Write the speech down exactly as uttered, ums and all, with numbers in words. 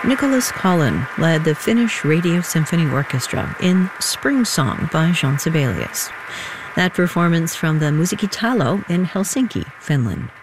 Nicholas Collin led the Finnish Radio Symphony Orchestra in Spring Song by Jean Sibelius. That performance from the Musiikkitalo in Helsinki, Finland.